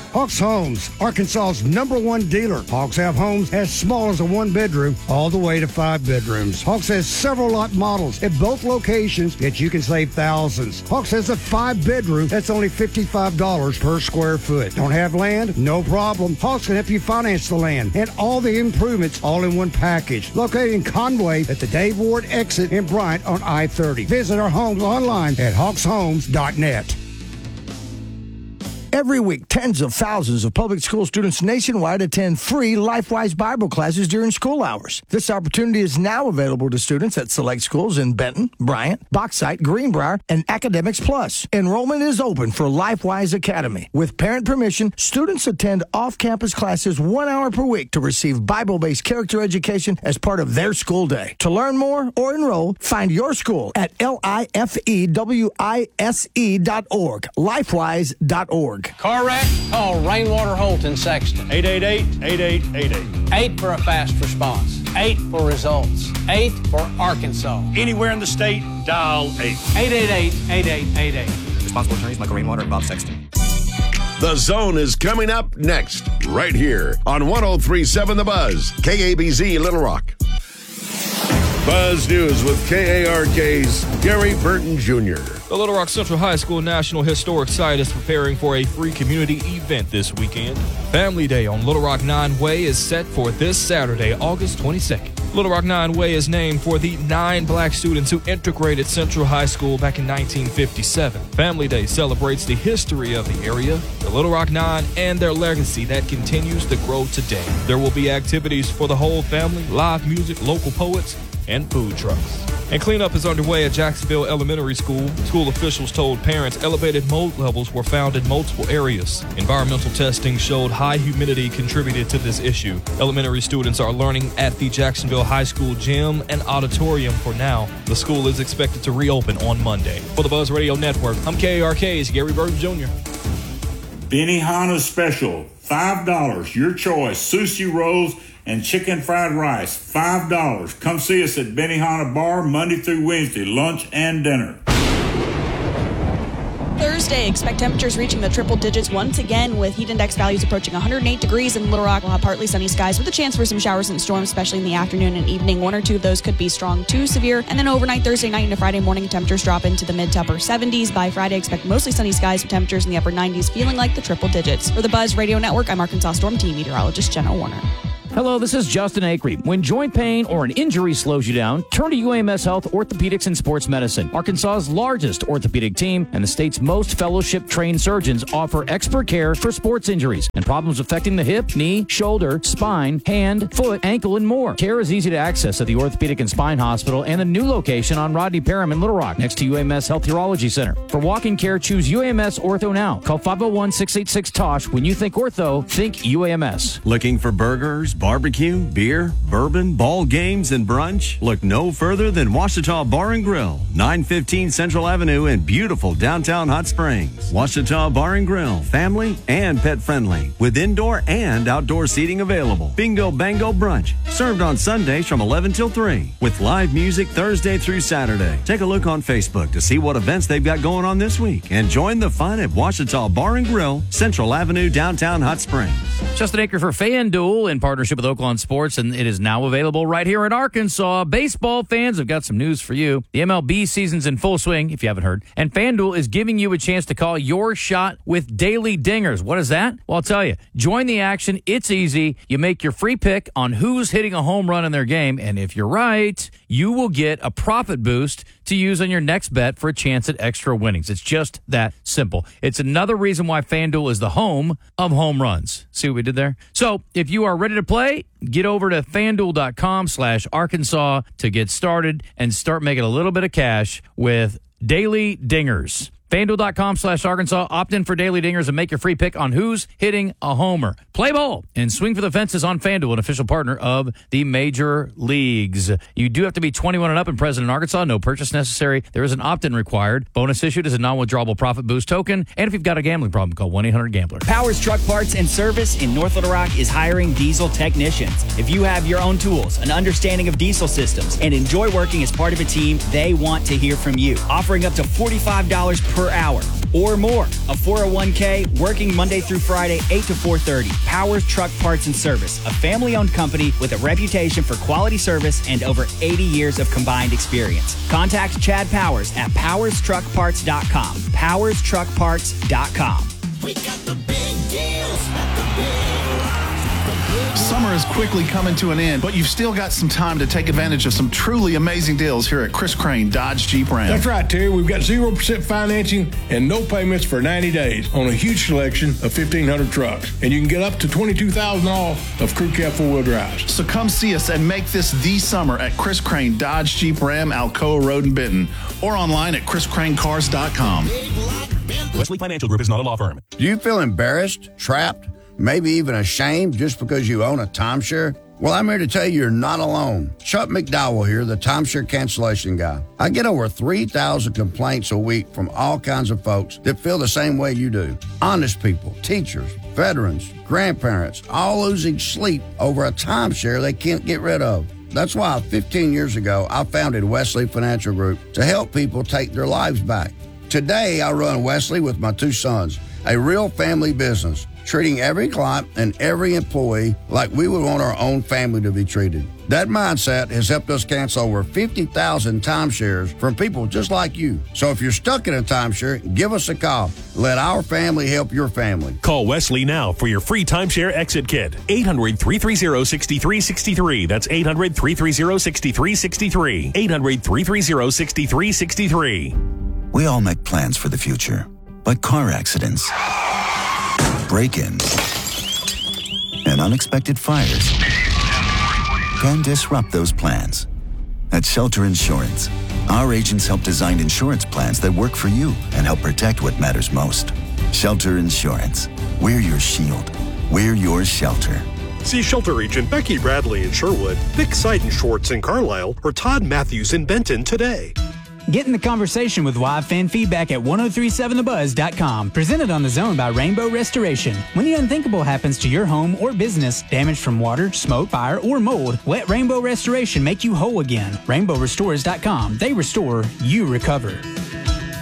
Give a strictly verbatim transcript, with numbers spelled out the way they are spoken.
Hawks Homes, Arkansas's number one dealer. Hawks have homes as small as a one-bedroom all the way to five bedrooms. Hawks has several lot models at both locations that you can save thousands. Hawks has a five-bedroom that's only fifty-five dollars per square foot. Don't have land? No problem. Hawks can help you finance the land and all the improvements all in one package. Located in Conway at the Dave Ward exit in Bryant on I thirty. Visit our homes online at hawks homes dot net. Every week, tens of thousands of public school students nationwide attend free LifeWise Bible classes during school hours. This opportunity is now available to students at select schools in Benton, Bryant, Bauxite, Greenbrier, and Academics Plus. Enrollment is open for LifeWise Academy. With parent permission, students attend off-campus classes one hour per week to receive Bible-based character education as part of their school day. To learn more or enroll, find your school at L I F E W I S E dot org, lifewise dot org. Car wreck? Call Rainwater Holt in Sexton. eight eight eight, eight eight eight eight. Eight for a fast response. Eight for results. Eight for Arkansas. Anywhere in the state, dial eight. eight eight eight, eight eight eight eight. Responsible attorneys Michael Rainwater and Bob Sexton. The Zone is coming up next, right here on one oh three point seven The Buzz, K A B Z Little Rock. Buzz News with K A R K's Gary Burton Junior The Little Rock Central High School National Historic Site is preparing for a free community event this weekend. Family Day on Little Rock nine Way is set for this Saturday, August twenty-second. Little Rock nine Way is named for the nine black students who integrated Central High School back in nineteen fifty-seven. Family Day celebrates the history of the area, the Little Rock nine, and their legacy that continues to grow today. There will be activities for the whole family, live music, local poets, and food trucks. And cleanup is underway at Jacksonville Elementary School. School officials told parents elevated mold levels were found in multiple areas. Environmental testing showed high humidity contributed to this issue. Elementary students are learning at the Jacksonville High School gym and auditorium for now. The school is expected to reopen on Monday. For the Buzz Radio Network, I'm K A R K's Gary Burton Junior Benihana Special, five dollars. Your choice, sushi rolls and chicken fried rice, five dollars. Come see us at Benihana Bar Monday through Wednesday, lunch and dinner. Thursday, expect temperatures reaching the triple digits once again with heat index values approaching one hundred eight degrees in Little Rock. We'll have partly sunny skies with a chance for some showers and storms, especially in the afternoon and evening. One or two of those could be strong to severe. And then overnight, Thursday night into Friday morning, temperatures drop into the mid to upper seventies. By Friday, expect mostly sunny skies with temperatures in the upper nineties, feeling like the triple digits. For the Buzz Radio Network, I'm Arkansas Storm Team Meteorologist Jenna Warner. Hello, this is Justin Acree. When joint pain or an injury slows you down, turn to U A M S Health Orthopedics and Sports Medicine. Arkansas's largest orthopedic team and the state's most fellowship-trained surgeons offer expert care for sports injuries and problems affecting the hip, knee, shoulder, spine, hand, foot, ankle, and more. Care is easy to access at the Orthopedic and Spine Hospital and a new location on Rodney Parham in Little Rock next to U A M S Health Urology Center. For walk-in care, choose U A M S Ortho now. Call five oh one, six eight six, T O S H. When you think ortho, think U A M S. Looking for burgers, barbecue, beer, bourbon, ball games, and brunch? Look no further than Ouachita Bar and Grill, nine fifteen Central Avenue in beautiful downtown Hot Springs. Ouachita Bar and Grill, family and pet friendly, with indoor and outdoor seating available. Bingo Bango Brunch, served on Sundays from eleven till three, with live music Thursday through Saturday. Take a look on Facebook to see what events they've got going on this week, and join the fun at Ouachita Bar and Grill, Central Avenue, downtown Hot Springs. Justin Acre for FanDuel in partnership with Oaklawn Sports, and it is now available right here in Arkansas. Baseball fans have got some news for you. The M L B season's in full swing, if you haven't heard, and FanDuel is giving you a chance to call your shot with daily dingers. What is that? Well, I'll tell you. Join the action. It's easy. You make your free pick on who's hitting a home run in their game, and if you're right, you will get a profit boost to use on your next bet for a chance at extra winnings. It's just that simple. It's another reason why FanDuel is the home of home runs. See what we did there? So if you are ready to play, get over to FanDuel.com slash Arkansas to get started and start making a little bit of cash with daily dingers. FanDuel.com slash Arkansas. Opt in for daily dingers and make your free pick on who's hitting a homer. Play ball and swing for the fences on FanDuel, an official partner of the major leagues. You do have to be twenty-one and up and present in Arkansas. No purchase necessary. There is an opt-in required. Bonus issued is a non-withdrawable profit boost token. And if you've got a gambling problem, call one eight hundred gambler. Powers Truck Parts and Service in North Little Rock is hiring diesel technicians. If you have your own tools, an understanding of diesel systems, and enjoy working as part of a team, they want to hear from you. Offering up to forty-five dollars per per hour or more. A four oh one k working Monday through Friday, eight to four thirty. Powers Truck Parts and Service, a family-owned company with a reputation for quality service and over eighty years of combined experience. Contact Chad Powers at powers truck parts dot com. powers truck parts dot com. We got the big deals at the big Summer is quickly coming to an end, but you've still got some time to take advantage of some truly amazing deals here at Chris Crane Dodge Jeep Ram. That's right, Terry. We've got zero percent financing and no payments for ninety days on a huge selection of fifteen hundred trucks. And you can get up to twenty-two thousand dollars off of crew cab four-wheel drives. So come see us and make this the summer at Chris Crane Dodge Jeep Ram, Alcoa Road in Benton, or online at chris crane cars dot com. Wesley Financial Group is not a law firm. Do you feel embarrassed, trapped, maybe even ashamed just because you own a timeshare? Well, I'm here to tell you you're not alone. Chuck McDowell here, the timeshare cancellation guy. I get over three thousand complaints a week from all kinds of folks that feel the same way you do. Honest people, teachers, veterans, grandparents, all losing sleep over a timeshare they can't get rid of. That's why fifteen years ago, I founded Wesley Financial Group to help people take their lives back. Today, I run Wesley with my two sons, a real family business, treating every client and every employee like we would want our own family to be treated. That mindset has helped us cancel over fifty thousand timeshares from people just like you. So if you're stuck in a timeshare, give us a call. Let our family help your family. Call Wesley now for your free timeshare exit kit. eight hundred, three three zero, six three six three. That's eight hundred, three three zero, six three six three. eight hundred, three three zero, six three six three. We all make plans for the future, but car accidents, break-ins, and unexpected fires can disrupt those plans. At Shelter Insurance, our agents help design insurance plans that work for you and help protect what matters most. Shelter Insurance. We're your shield. We're your shelter. See Shelter Agent Becky Bradley in Sherwood, Vic Seiden Schwartz in Carlisle, or Todd Matthews in Benton today. Get in the conversation with live fan feedback at ten thirty-seven the buzz dot com. Presented on The Zone by Rainbow Restoration. When the unthinkable happens to your home or business, damage from water, smoke, fire, or mold, let Rainbow Restoration make you whole again. rainbow restores dot com. They restore, you recover.